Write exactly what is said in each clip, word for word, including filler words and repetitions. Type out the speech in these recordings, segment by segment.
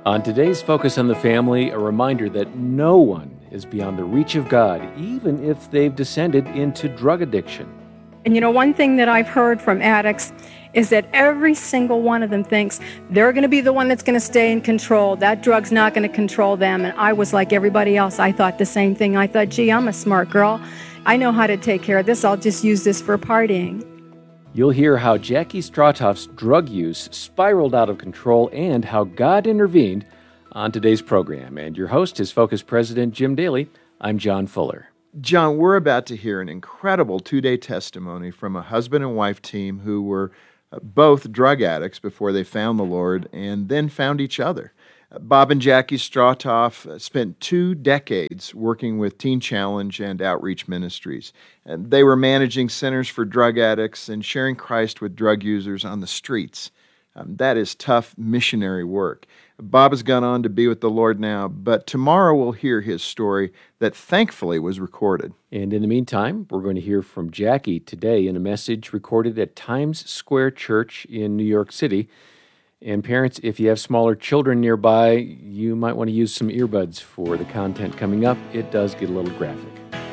On today's Focus on the Family, a reminder that no one is beyond the reach of God, even if they've descended into drug addiction. And you know, one thing that I've heard from addicts is that every single one of them thinks they're going to be the one that's going to stay in control. That drug's not going to control them. And I was like everybody else. I thought the same thing. I thought, gee, I'm a smart girl. I know how to take care of this. I'll just use this for partying. You'll hear how Jackie Strautoff's drug use spiraled out of control and how God intervened on today's program. And your host is Focus President Jim Daly. I'm John Fuller. John, we're about to hear an incredible two-day testimony from a husband and wife team who were both drug addicts before they found the Lord and then found each other. Bob and Jackie Strautoff spent two decades working with Teen Challenge and Outreach Ministries. And they were managing centers for drug addicts and sharing Christ with drug users on the streets. Um, that is tough missionary work. Bob has gone on to be with the Lord now, but tomorrow we'll hear his story that thankfully was recorded. And in the meantime, we're going to hear from Jackie today in a message recorded at Times Square Church in New York City. And parents, if you have smaller children nearby, you might want to use some earbuds for the content coming up. It does get a little graphic.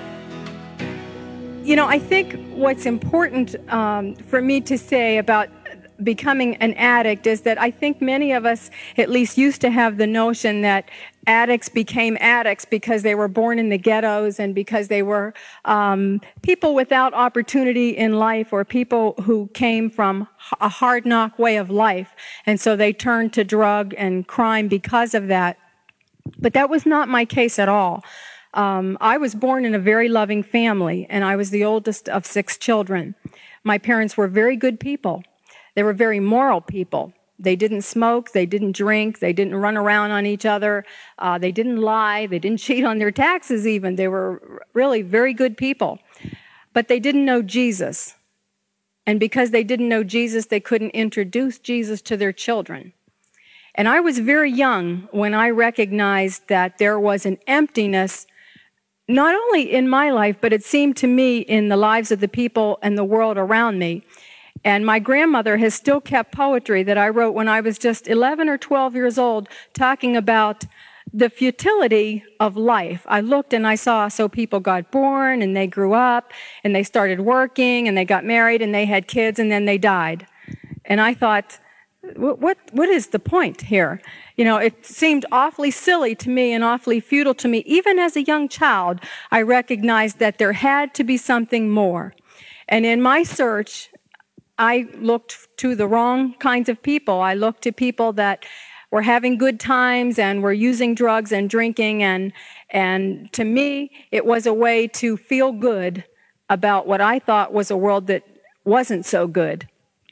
You know, I think what's important um, for me to say about becoming an addict is that I think many of us at least used to have the notion that addicts became addicts because they were born in the ghettos and because they were um, people without opportunity in life or people who came from a hard knock way of life. And so they turned to drug and crime because of that. But that was not my case at all. Um, I was born in a very loving family, and I was the oldest of six children. My parents were very good people. They were very moral people. They didn't smoke, they didn't drink, they didn't run around on each other, uh, they didn't lie, they didn't cheat on their taxes even. They were really very good people. But they didn't know Jesus. And because they didn't know Jesus, they couldn't introduce Jesus to their children. And I was very young when I recognized that there was an emptiness not only in my life, but it seemed to me in the lives of the people and the world around me. And my grandmother has still kept poetry that I wrote when I was just eleven or twelve years old, talking about the futility of life. I looked and I saw, so people got born and they grew up and they started working and they got married and they had kids and then they died. And I thought, what what, what is the point here? You know, it seemed awfully silly to me and awfully futile to me. Even as a young child, I recognized that there had to be something more. And in my search, I looked to the wrong kinds of people. I looked to people that were having good times and were using drugs and drinking. And, and to me, it was a way to feel good about what I thought was a world that wasn't so good.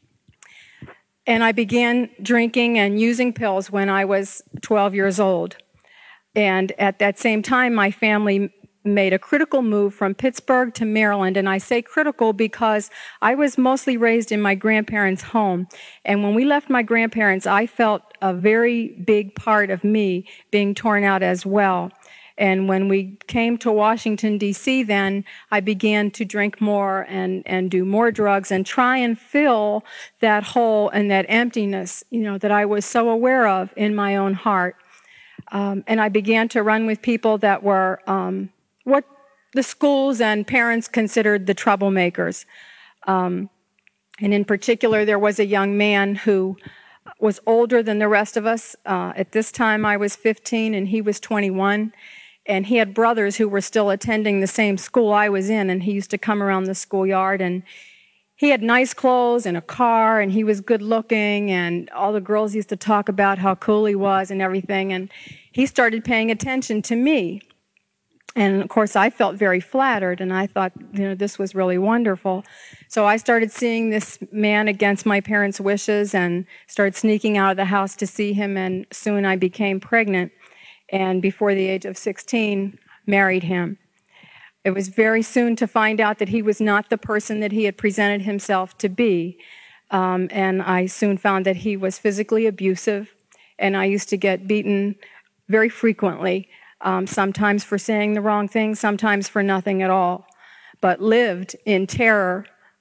And I began drinking and using pills when I was twelve years old. And at that same time, my family made a critical move from Pittsburgh to Maryland. And I say critical because I was mostly raised in my grandparents' home. And when we left my grandparents, I felt a very big part of me being torn out as well. And when we came to Washington, D C, then I began to drink more and, and do more drugs and try and fill that hole and that emptiness, you know, that I was so aware of in my own heart. Um, and I began to run with people that were um, what the schools and parents considered the troublemakers. Um, and in particular, there was a young man who was older than the rest of us. Uh, at this time, I was fifteen and he was twenty-one. And he had brothers who were still attending the same school I was in, and he used to come around the schoolyard, and he had nice clothes and a car, and he was good looking, and all the girls used to talk about how cool he was and everything, and he started paying attention to me. And of course, I felt very flattered, and I thought, you know, this was really wonderful. So I started seeing this man against my parents' wishes and started sneaking out of the house to see him, and soon I became pregnant. And before the age of sixteen, married him. It was very soon to find out that he was not the person that he had presented himself to be. Um, and I soon found that he was physically abusive, and I used to get beaten very frequently, um, sometimes for saying the wrong thing, sometimes for nothing at all, but lived in terror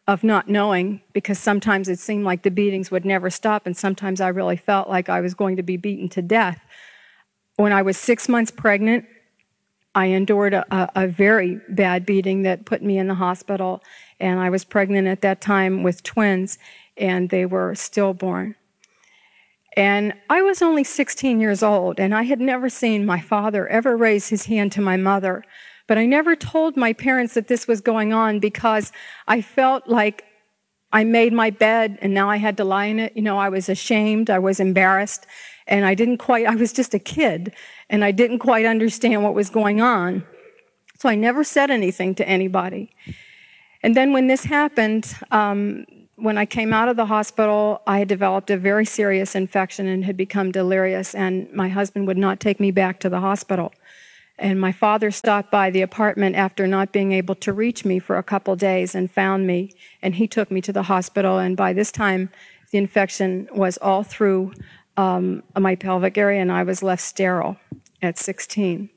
of not knowing, because sometimes it seemed like the beatings would never stop, and sometimes I really felt like I was going to be beaten to death. When I was six months pregnant, I endured a, a, a very bad beating that put me in the hospital, and I was pregnant at that time with twins, and they were stillborn. And I was only sixteen years old, and I had never seen my father ever raise his hand to my mother. But I never told my parents that this was going on because I felt like I made my bed and now I had to lie in it. You know, I was ashamed, I was embarrassed, and I didn't quite, I was just a kid, and I didn't quite understand what was going on. So I never said anything to anybody. And then when this happened, um, when I came out of the hospital, I had developed a very serious infection and had become delirious, and my husband would not take me back to the hospital. And my father stopped by the apartment after not being able to reach me for a couple days and found me, and he took me to the hospital. And by this time, the infection was all through um, my pelvic area, and I was left sterile at sixteen.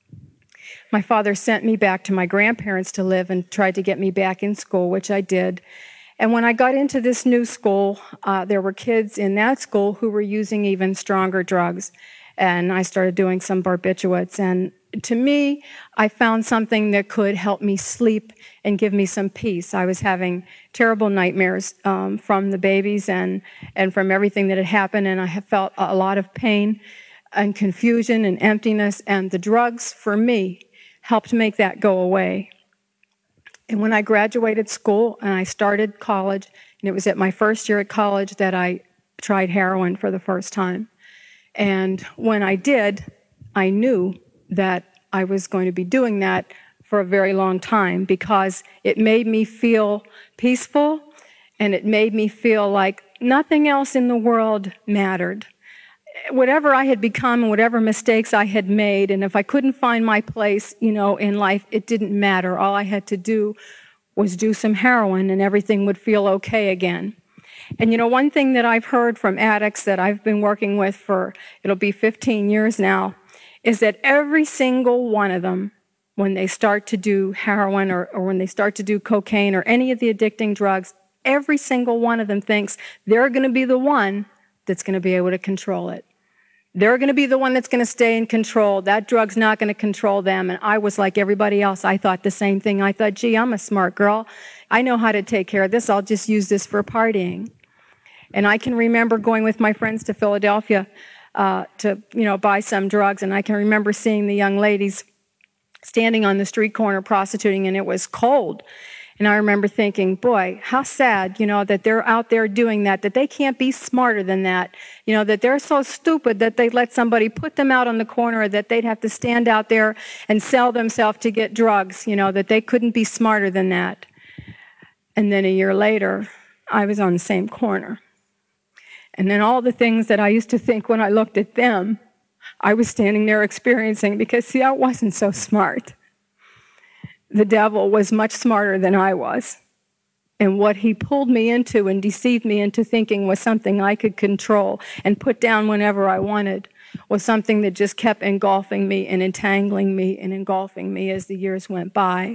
My father sent me back to my grandparents to live and tried to get me back in school, which I did. And when I got into this new school, uh, there were kids in that school who were using even stronger drugs. And I started doing some barbiturates. And to me, I found something that could help me sleep and give me some peace. I was having terrible nightmares um, from the babies and, and from everything that had happened, and I have felt a lot of pain and confusion and emptiness, and the drugs, for me, helped make that go away. And when I graduated school and I started college, and it was at my first year at college that I tried heroin for the first time. And when I did, I knew that I was going to be doing that for a very long time because it made me feel peaceful and it made me feel like nothing else in the world mattered. Whatever I had become and whatever mistakes I had made, and if I couldn't find my place, you know, in life, it didn't matter. All I had to do was do some heroin and everything would feel okay again. And you know, one thing that I've heard from addicts that I've been working with for, it'll be fifteen years now, is that every single one of them, when they start to do heroin or, or when they start to do cocaine or any of the addicting drugs, every single one of them thinks they're going to be the one that's going to be able to control it. They're going to be the one that's going to stay in control. That drug's not going to control them. And I was like everybody else. I thought the same thing. I thought, gee, I'm a smart girl. I know how to take care of this. I'll just use this for partying. And I can remember going with my friends to Philadelphia uh, to, you know, buy some drugs. And I can remember seeing the young ladies standing on the street corner prostituting, and it was cold. And I remember thinking, boy, how sad, you know, that they're out there doing that, that they can't be smarter than that, you know, that they're so stupid that they let somebody put them out on the corner, that they'd have to stand out there and sell themselves to get drugs, you know, that they couldn't be smarter than that. And then a year later, I was on the same corner. And then all the things that I used to think when I looked at them, I was standing there experiencing, because, see, I wasn't so smart. The devil was much smarter than I was. And what he pulled me into and deceived me into thinking was something I could control and put down whenever I wanted was something that just kept engulfing me and entangling me and engulfing me as the years went by.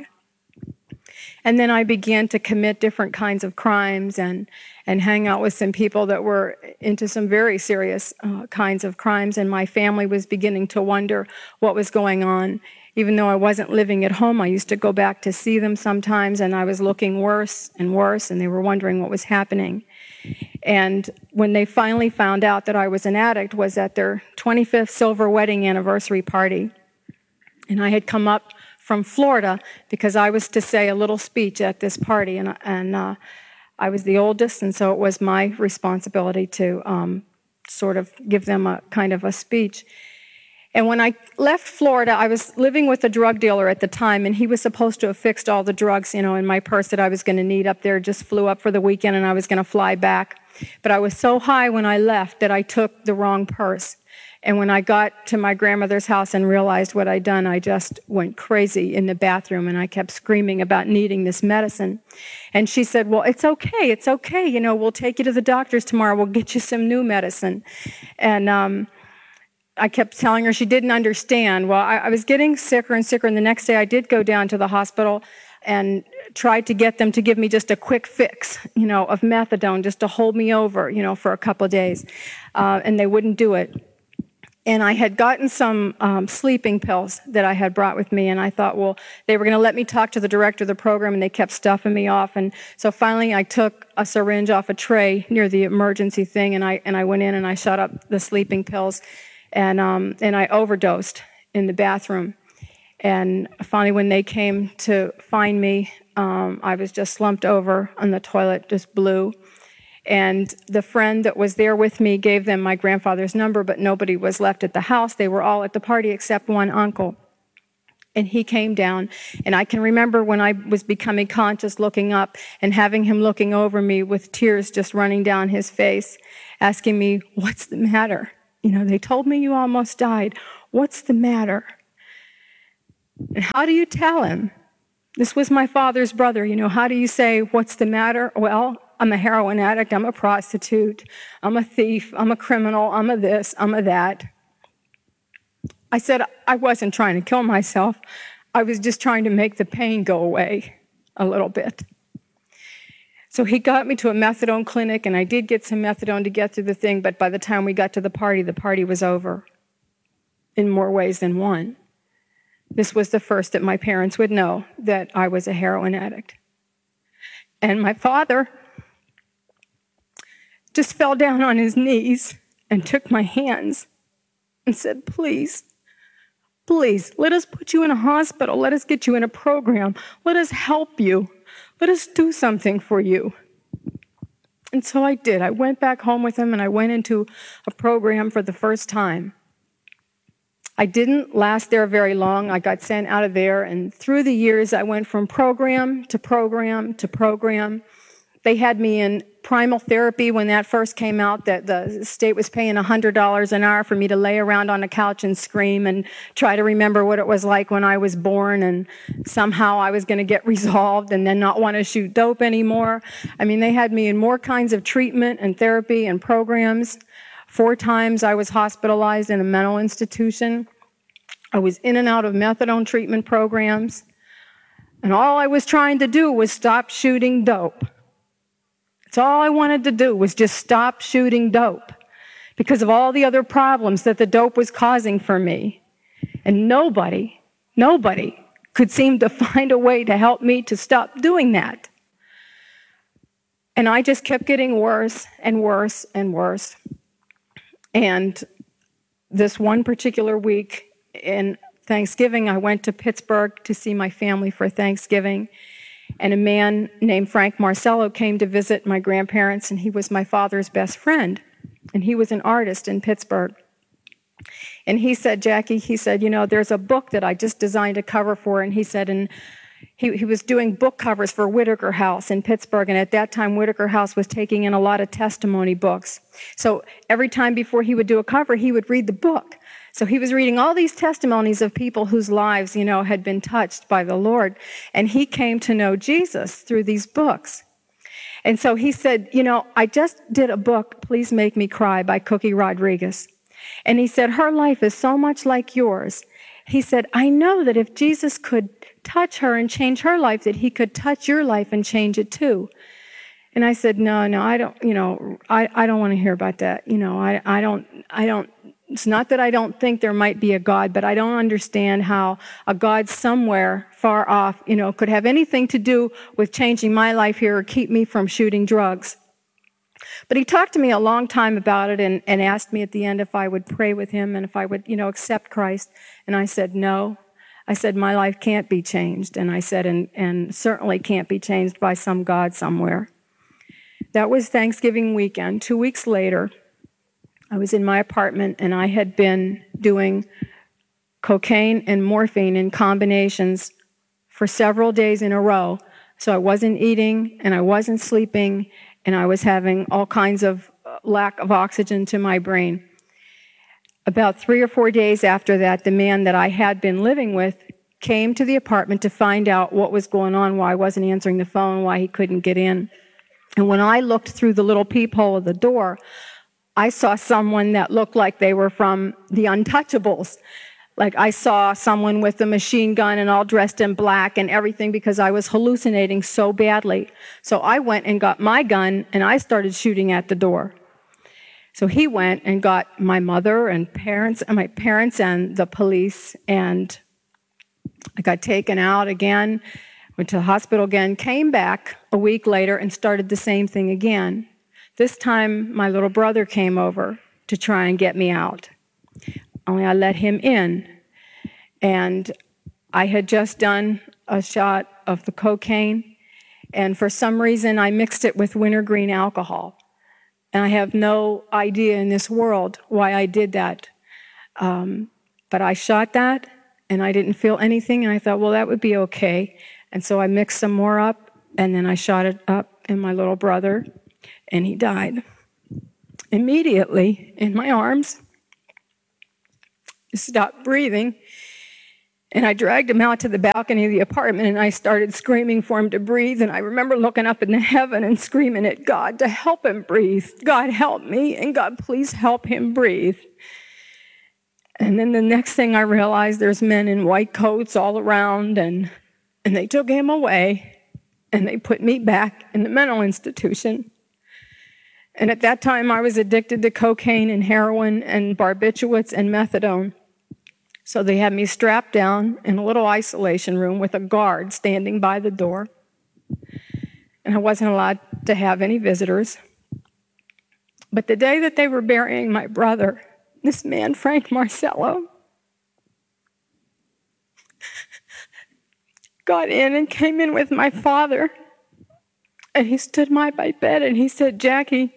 And then I began to commit different kinds of crimes and, and hang out with some people that were into some very serious uh, kinds of crimes. And my family was beginning to wonder what was going on. Even though I wasn't living at home, I used to go back to see them sometimes, and I was looking worse and worse, and they were wondering what was happening. And when they finally found out that I was an addict was at their twenty-fifth silver wedding anniversary party. And I had come up from Florida because I was to say a little speech at this party, and, and uh, I was the oldest, and so it was my responsibility to um, sort of give them a kind of a speech. And when I left Florida, I was living with a drug dealer at the time, and he was supposed to have fixed all the drugs, you know, in my purse that I was going to need up there. Just flew up for the weekend, and I was going to fly back. But I was so high when I left that I took the wrong purse. And when I got to my grandmother's house and realized what I'd done, I just went crazy in the bathroom, and I kept screaming about needing this medicine. And she said, well, it's okay, it's okay, you know, we'll take you to the doctor's tomorrow, we'll get you some new medicine. And um I kept telling her she didn't understand. Well, I, I was getting sicker and sicker, and the next day I did go down to the hospital, and tried to get them to give me just a quick fix, you know, of methadone, just to hold me over, you know, for a couple of days. Uh, and they wouldn't do it. And I had gotten some um, sleeping pills that I had brought with me, and I thought, well, they were going to let me talk to the director of the program, and they kept stuffing me off. And so finally I took a syringe off a tray near the emergency thing, and I and I went in and I shot up the sleeping pills, and um, and I overdosed in the bathroom. And finally, when they came to find me, um, I was just slumped over on the toilet, just blue. And the friend that was there with me gave them my grandfather's number, but nobody was left at the house. They were all at the party except one uncle. And he came down, and I can remember when I was becoming conscious, looking up and having him looking over me with tears just running down his face, asking me, "What's the matter? You know, they told me you almost died. What's the matter?" And how do you tell him? This was my father's brother. You know, how do you say, "What's the matter?" Well, I'm a heroin addict, I'm a prostitute, I'm a thief, I'm a criminal, I'm a this, I'm a that. I said I wasn't trying to kill myself. I was just trying to make the pain go away a little bit. So he got me to a methadone clinic, and I did get some methadone to get through the thing, but by the time we got to the party, the party was over in more ways than one. This was the first that my parents would know that I was a heroin addict. And my father just fell down on his knees and took my hands and said, "Please, please, let us put you in a hospital. Let us get you in a program. Let us help you. Let us do something for you." And so I did. I went back home with him, and I went into a program for the first time. I didn't last there very long. I got sent out of there, and through the years, I went from program to program to program. They had me in primal therapy when that first came out, that the state was paying one hundred dollars an hour for me to lay around on a couch and scream and try to remember what it was like when I was born, and somehow I was going to get resolved and then not want to shoot dope anymore. I mean, they had me in more kinds of treatment and therapy and programs. Four times I was hospitalized in a mental institution. I was in and out of methadone treatment programs. And all I was trying to do was stop shooting dope. That's all I wanted to do, was just stop shooting dope because of all the other problems that the dope was causing for me. And nobody, nobody could seem to find a way to help me to stop doing that. And I just kept getting worse and worse and worse. And this one particular week in Thanksgiving, I went to Pittsburgh to see my family for Thanksgiving. And a man named Frank Marcello came to visit my grandparents, and he was my father's best friend. And he was an artist in Pittsburgh. And he said, "Jackie," he said, "you know, there's a book that I just designed a cover for." And he said, and he, he was doing book covers for Whitaker House in Pittsburgh. And at that time, Whitaker House was taking in a lot of testimony books. So every time before he would do a cover, he would read the book. So he was reading all these testimonies of people whose lives, you know, had been touched by the Lord. And he came to know Jesus through these books. And so he said, "You know, I just did a book, Please Make Me Cry, by Cookie Rodriguez." And he said, "Her life is so much like yours." He said, "I know that if Jesus could touch her and change her life, that he could touch your life and change it too." And I said, no, no, I don't, you know, I, I don't want to hear about that. You know, I, I don't, I don't, it's not that I don't think there might be a God, but I don't understand how a God somewhere far off, you know, could have anything to do with changing my life here or keep me from shooting drugs. But he talked to me a long time about it and, and asked me at the end if I would pray with him and if I would, you know, accept Christ. And I said, no. I said, my life can't be changed. And I said, and, and certainly can't be changed by some God somewhere. That was Thanksgiving weekend. Two weeks later, I was in my apartment, and I had been doing cocaine and morphine in combinations for several days in a row. So I wasn't eating, and I wasn't sleeping, and I was having all kinds of lack of oxygen to my brain. About three or four days after that, the man that I had been living with came to the apartment to find out what was going on, why I wasn't answering the phone, why he couldn't get in. And when I looked through the little peephole of the door, I saw someone that looked like they were from the Untouchables. Like I saw someone with a machine gun and all dressed in black and everything because I was hallucinating so badly. So I went and got my gun and I started shooting at the door. So he went and got my mother and parents, and my parents and the police, and I got taken out again, went to the hospital again, came back a week later and started the same thing again. This time, my little brother came over to try and get me out. Only I let him in. And I had just done a shot of the cocaine, and for some reason, I mixed it with wintergreen alcohol. And I have no idea in this world why I did that. Um, but I shot that, and I didn't feel anything, and I thought, well, that would be okay. And so I mixed some more up, and then I shot it up in my little brother, and he died. Immediately, in my arms, he stopped breathing, and I dragged him out to the balcony of the apartment, and I started screaming for him to breathe. And I remember looking up into heaven and screaming at God to help him breathe. God, help me, and God, please help him breathe. And then the next thing I realized, there's men in white coats all around, and, and they took him away, and they put me back in the mental institution. And at that time, I was addicted to cocaine and heroin and barbiturates and methadone. So they had me strapped down in a little isolation room with a guard standing by the door. And I wasn't allowed to have any visitors. But the day that they were burying my brother, this man, Frank Marcello, got in and came in with my father. And he stood by my bed and he said, Jackie,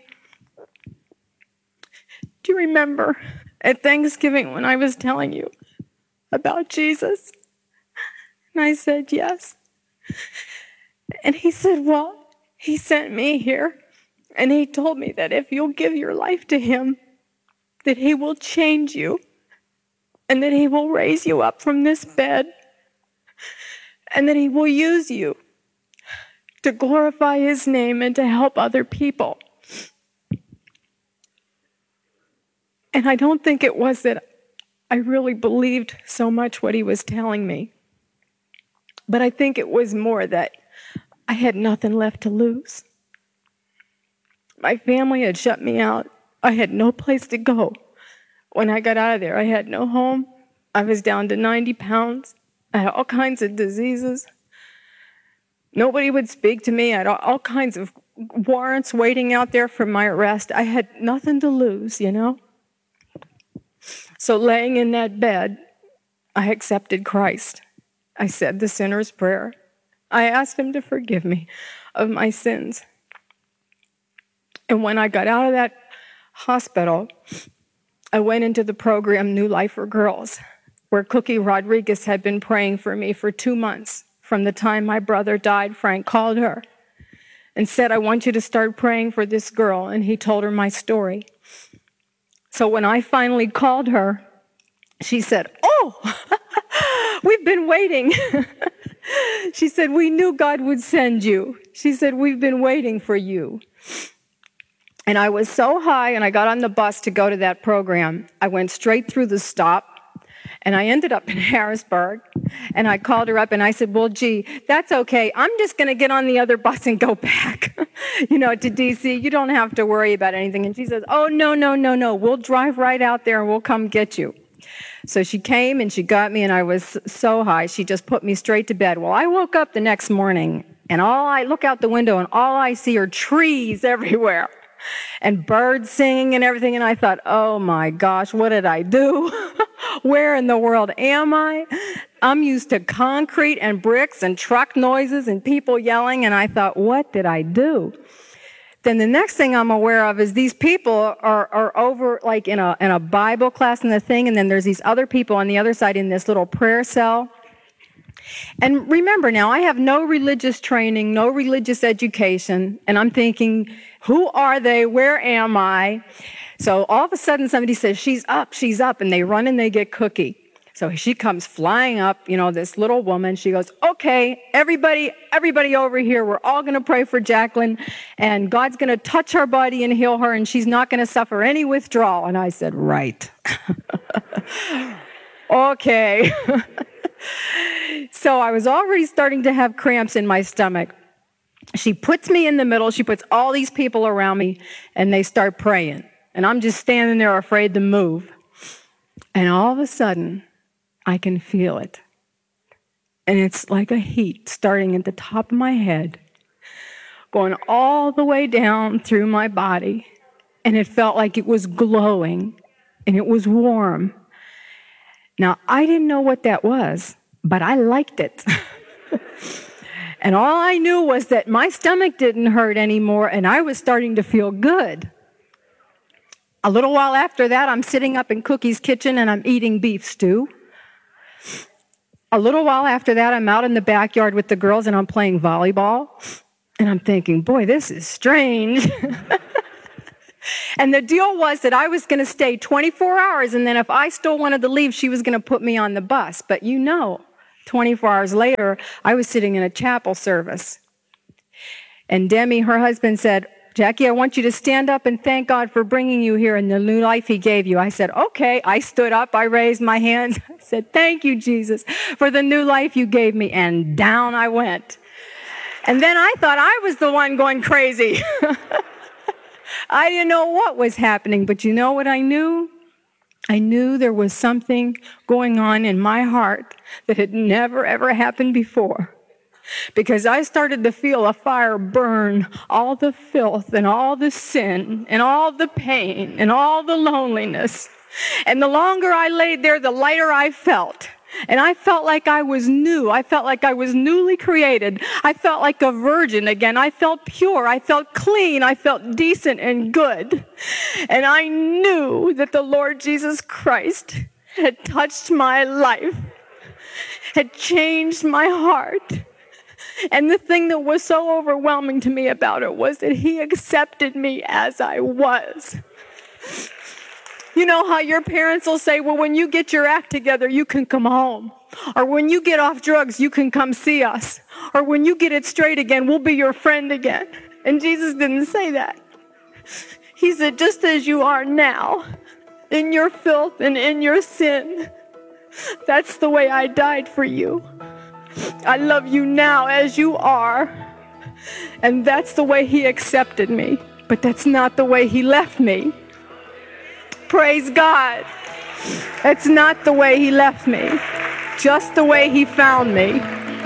do you remember at Thanksgiving when I was telling you about Jesus? And I said, yes. And he said, well, he sent me here, and he told me that if you'll give your life to him, that he will change you, and that he will raise you up from this bed, and that he will use you to glorify his name and to help other people. And I don't think it was that I really believed so much what he was telling me. But I think it was more that I had nothing left to lose. My family had shut me out. I had no place to go. When I got out of there, I had no home. I was down to ninety pounds. I had all kinds of diseases. Nobody would speak to me. I had all kinds of warrants waiting out there for my arrest. I had nothing to lose, you know? So laying in that bed, I accepted Christ. I said the sinner's prayer. I asked him to forgive me of my sins. And when I got out of that hospital, I went into the program New Life for Girls, where Cookie Rodriguez had been praying for me for two months. From the time my brother died, Frank called her and said, I want you to start praying for this girl. And he told her my story. So when I finally called her, she said, oh, we've been waiting. She said, we knew God would send you. She said, we've been waiting for you. And I was so high, and I got on the bus to go to that program. I went straight through the stop, and I ended up in Harrisburg. And I called her up, and I said, well, gee, that's okay. I'm just going to get on the other bus and go back, you know, to D C. You don't have to worry about anything. And she says, oh, no, no, no, no. We'll drive right out there, and we'll come get you. So she came, and she got me, and I was so high. She just put me straight to bed. Well, I woke up the next morning, and all I look out the window, and all I see are trees everywhere and birds singing and everything. And I thought, oh, my gosh, what did I do? Where in the world am I? I'm used to concrete and bricks and truck noises and people yelling, and I thought, what did I do? Then the next thing I'm aware of is these people are, are over like in a, in a Bible class and the thing, and then there's these other people on the other side in this little prayer cell. And remember now, I have no religious training, no religious education, and I'm thinking, who are they? Where am I? So all of a sudden somebody says, she's up, she's up, and they run and they get Cookie. So she comes flying up, you know, this little woman. She goes, okay, everybody, everybody over here, we're all going to pray for Jacqueline, and God's going to touch her body and heal her, and she's not going to suffer any withdrawal. And I said, right. Okay. So I was already starting to have cramps in my stomach. She puts me in the middle. She puts all these people around me, and they start praying. And I'm just standing there afraid to move. And all of a sudden, I can feel it. And it's like a heat starting at the top of my head, going all the way down through my body. And it felt like it was glowing, and it was warm. Now, I didn't know what that was, but I liked it. And all I knew was that my stomach didn't hurt anymore, and I was starting to feel good. A little while after that, I'm sitting up in Cookie's kitchen, and I'm eating beef stew. A little while after that, I'm out in the backyard with the girls, and I'm playing volleyball. And I'm thinking, boy, this is strange. And the deal was that I was going to stay twenty-four hours, and then if I still wanted to leave, she was going to put me on the bus. But you know, twenty-four hours later, I was sitting in a chapel service. And Demi, her husband, said, Jackie, I want you to stand up and thank God for bringing you here and the new life he gave you. I said, okay. I stood up. I raised my hands. I said, thank you, Jesus, for the new life you gave me. And down I went. And then I thought I was the one going crazy. I didn't know what was happening, but you know what I knew? I knew there was something going on in my heart that had never, ever happened before. Because I started to feel a fire burn all the filth and all the sin and all the pain and all the loneliness. And the longer I laid there, the lighter I felt. And I felt like I was new. I felt like I was newly created. I felt like a virgin again. I felt pure. I felt clean. I felt decent and good. And I knew that the Lord Jesus Christ had touched my life, had changed my heart. And the thing that was so overwhelming to me about it was that he accepted me as I was. You know how your parents will say, well, when you get your act together, you can come home. Or when you get off drugs, you can come see us. Or when you get it straight again, we'll be your friend again. And Jesus didn't say that. He said, just as you are now, in your filth and in your sin, that's the way I died for you. I love you now as you are. And that's the way he accepted me. But that's not the way he left me. Praise God. It's not the way he left me, just the way he found me.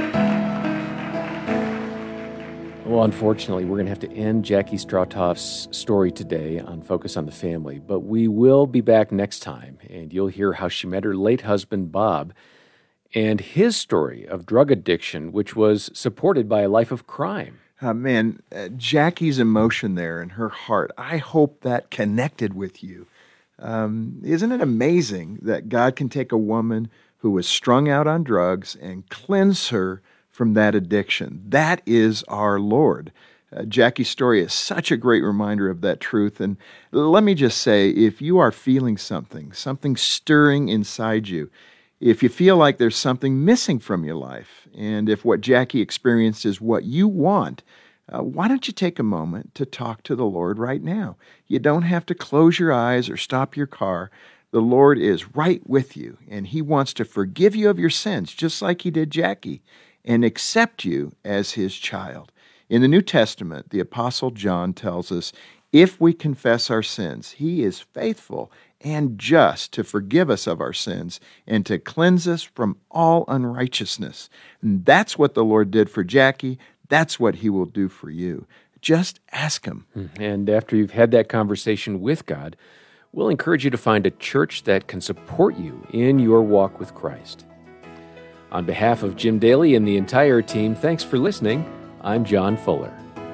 Well, unfortunately, we're going to have to end Jackie Strautoff's story today on Focus on the Family, but we will be back next time, and you'll hear how she met her late husband, Bob, and his story of drug addiction, which was supported by a life of crime. Uh, man, uh, Jackie's emotion there in her heart, I hope that connected with you. Um, isn't it amazing that God can take a woman who was strung out on drugs and cleanse her from that addiction? That is our Lord. Uh, Jackie's story is such a great reminder of that truth. And let me just say, if you are feeling something, something stirring inside you, if you feel like there's something missing from your life, and if what Jackie experienced is what you want, Uh, why don't you take a moment to talk to the Lord right now? You don't have to close your eyes or stop your car. The Lord is right with you, and he wants to forgive you of your sins, just like he did Jackie, and accept you as his child. In the New Testament, the Apostle John tells us, if we confess our sins, he is faithful and just to forgive us of our sins and to cleanse us from all unrighteousness. And that's what the Lord did for Jackie. That's what he will do for you. Just ask him. And after you've had that conversation with God, we'll encourage you to find a church that can support you in your walk with Christ. On behalf of Jim Daly and the entire team, thanks for listening. I'm John Fuller.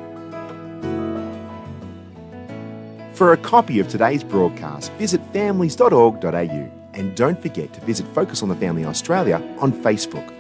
For a copy of today's broadcast, visit families dot org dot a u. And don't forget to visit Focus on the Family Australia on Facebook.